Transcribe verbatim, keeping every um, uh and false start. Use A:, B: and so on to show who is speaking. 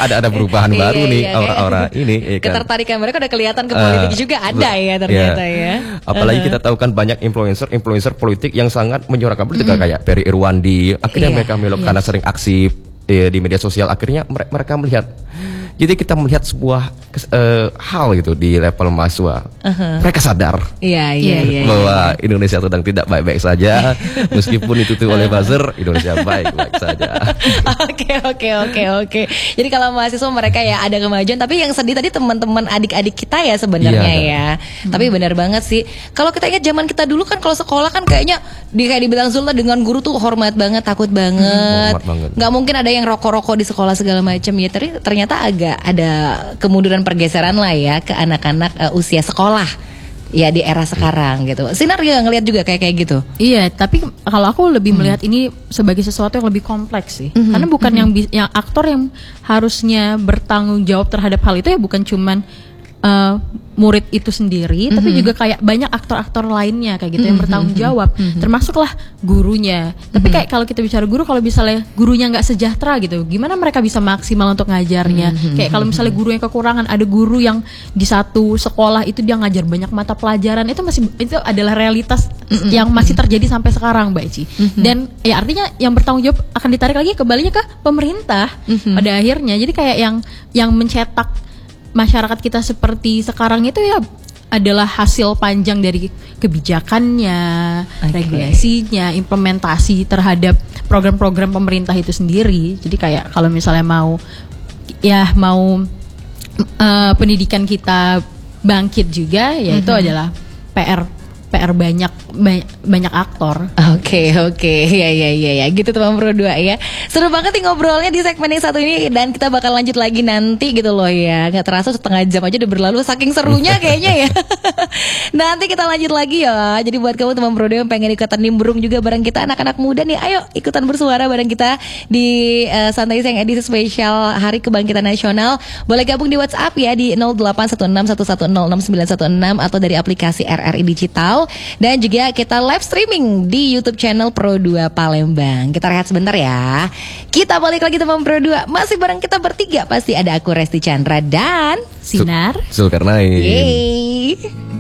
A: ada ada perubahan baru nih aura-aura ini. Ya kan?
B: Ketertarikan mereka udah kelihatan ke politik uh, juga ada ya ternyata ya. ya.
A: Apalagi uh-huh. kita tahu kan banyak influencer-influencer politik yang sangat menyuarakan politik mm. kayak Perry Irwandi. Akhirnya yeah. mereka melok yeah. karena sering aksi eh, di media sosial. Akhirnya mereka melihat. Jadi kita melihat sebuah uh, hal gitu di level mahasiswa, uh-huh. mereka sadar
B: yeah, yeah, yeah,
A: bahwa yeah. Indonesia sedang tidak baik-baik saja, meskipun itu tuh oleh buzzer Indonesia baik-baik saja.
B: Oke oke oke oke. Jadi kalau mahasiswa mereka ya ada kemajuan, tapi yang sedih tadi teman-teman adik-adik kita ya sebenarnya yeah, ya. Hmm. Tapi benar banget sih. Kalau kita ingat zaman kita dulu kan kalau sekolah kan kayaknya di kayak dibilang Zulta dengan guru tuh hormat banget, takut banget. Hmm, banget. Gak mungkin ada yang rokok-rokok di sekolah segala macam ya. Tapi ternyata agak ada kemunduran pergeseran lah ya ke anak-anak uh, usia sekolah ya di era sekarang gitu. Sinar juga ngelihat juga kayak kayak gitu.
C: Iya, tapi kalau aku lebih hmm. melihat ini sebagai sesuatu yang lebih kompleks sih. Mm-hmm. Karena bukan mm-hmm. yang yang aktor yang harusnya bertanggung jawab terhadap hal itu ya bukan cuman uh, murid itu sendiri, mm-hmm. tapi juga kayak banyak aktor-aktor lainnya kayak gitu mm-hmm. yang bertanggung jawab, mm-hmm. termasuklah gurunya. Mm-hmm. Tapi kayak kalau kita bicara guru, kalau misalnya gurunya nggak sejahtera gitu, gimana mereka bisa maksimal untuk ngajarnya? Mm-hmm. Kayak kalau misalnya guru yang kekurangan, ada guru yang di satu sekolah itu dia ngajar banyak mata pelajaran, itu masih itu adalah realitas mm-hmm. yang masih terjadi sampai sekarang, Mbak Eci. Mm-hmm. Dan ya artinya yang bertanggung jawab akan ditarik lagi kembalinya ke pemerintah mm-hmm. pada akhirnya. Jadi kayak yang yang mencetak masyarakat kita seperti sekarang itu ya adalah hasil panjang dari kebijakannya, okay. regulasinya, implementasi terhadap program-program pemerintah itu sendiri. Jadi kayak kalau misalnya mau ya mau uh, pendidikan kita bangkit juga, ya itu mm-hmm. adalah P R P R banyak banyak, banyak aktor.
B: Oke okay, oke okay. ya ya ya ya gitu teman Pro dua ya. Seru banget nih ngobrolnya di segmen yang satu ini dan kita bakal lanjut lagi nanti gitu loh ya. Nggak terasa setengah jam aja udah berlalu saking serunya kayaknya ya. Nanti kita lanjut lagi ya. Jadi buat kamu teman Pro dua yang pengen ikutan nimbrung juga bareng kita anak-anak muda nih, ayo ikutan bersuara bareng kita di uh, Santai Siang edisi spesial Hari Kebangkitan Nasional. Boleh gabung di WhatsApp ya di nol delapan satu enam satu satu nol enam sembilan satu enam atau dari aplikasi R R I Digital. Dan juga kita live streaming di YouTube channel Pro dua Palembang. Kita rehat sebentar ya. Kita balik lagi teman Pro dua. Masih bareng kita bertiga. Pasti ada aku Resti Chandra dan
C: Sinar
A: Zulkarnain.
B: Yeay.